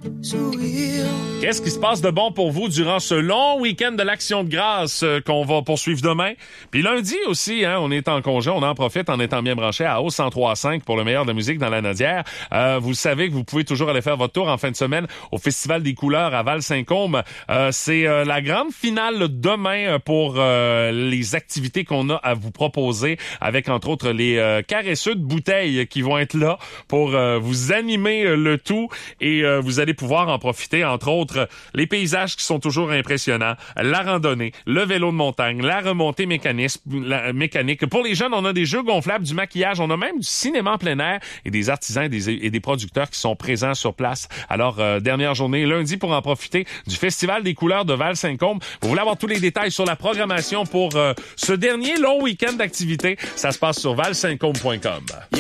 sourire. Qu'est-ce qui se passe de bon pour vous durant ce long week-end de l'Action de grâce qu'on va poursuivre demain? Puis lundi aussi, on est en congé, on en profite en étant bien branché à Hausse 103.5 pour le meilleur de la musique dans la Nodière. Vous savez que vous pouvez toujours aller faire votre tour en fin de semaine au Festival des couleurs à Val-Saint-Côme. C'est la grande finale demain pour les activités qu'on a à vous proposer avec entre autres les caresseux de bouteilles qui vont être là pour vous animer le tout et vous allez pouvoir en profiter entre autres les paysages qui sont toujours impressionnants, la randonnée, le vélo de montagne, la remontée mécanique. Pour les jeunes, on a des jeux gonflables, du maquillage, on a même du cinéma en plein air et des artisans et des producteurs qui sont présents sur place. Alors, dernière journée, lundi, pour en profiter du Festival des couleurs de Val-Saint-Côme. Vous voulez avoir tous les détails sur la programmation pour ce dernier long week-end d'activité? Ça se passe sur valsaintcôme.com.